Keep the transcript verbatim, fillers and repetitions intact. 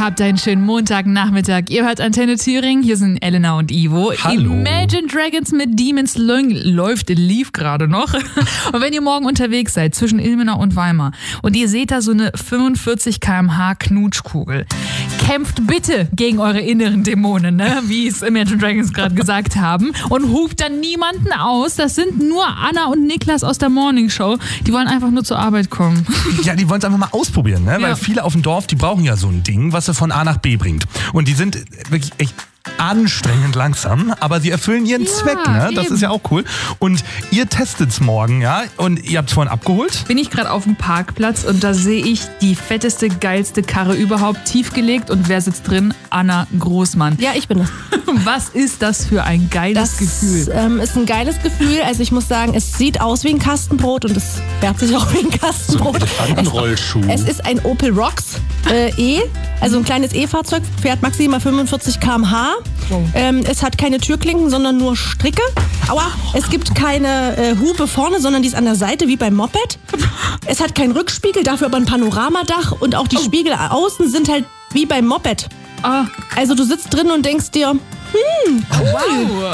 Habt einen schönen Montagnachmittag. Ihr hört Antenne Thüringen. Hier sind Elena und Ivo. Hallo. Imagine Dragons mit Demons läuft, lief gerade noch. Und wenn ihr morgen unterwegs seid zwischen Ilmenau und Weimar und ihr seht da so eine fünfundvierzig Kilometer pro Stunde Knutschkugel, kämpft bitte gegen eure inneren Dämonen, ne? Wie es Imagine Dragons gerade gesagt haben, und hupt dann niemanden aus. Das sind nur Anna und Niklas aus der Morning Show. Die wollen einfach nur zur Arbeit kommen. Ja, die wollen es einfach mal ausprobieren, ne? Ja. Weil viele auf dem Dorf, die brauchen ja so ein Ding, was sie von A nach B bringt. Und die sind wirklich echt anstrengend langsam, aber sie erfüllen ihren Ja, Zweck, ne? Das eben. ist ja auch cool. Und ihr testet's morgen, ja? Und ihr habt's vorhin abgeholt? Bin ich gerade auf dem Parkplatz und da sehe ich die fetteste, geilste Karre überhaupt tiefgelegt. Und wer sitzt drin? Anna Großmann. Ja, ich bin es. Was ist das für ein geiles Das Gefühl? ähm, ist ein geiles Gefühl. Also ich muss sagen, es sieht aus wie ein Kastenbrot und es fährt sich auch wie ein Kastenbrot. Elefantenrollschuh. Es ist ein Opel Rocks äh, E, also ein kleines E-Fahrzeug, fährt maximal fünfundvierzig Kilometer pro Stunde. Wow. Ähm, es hat keine Türklinken, sondern nur Stricke. Aua, es gibt keine äh, Hupe vorne, sondern die ist an der Seite wie beim Moped. Es hat keinen Rückspiegel, dafür aber ein Panoramadach und auch die Oh. Spiegel außen sind halt wie beim Moped. Ah, Also du sitzt drin und denkst dir, wow.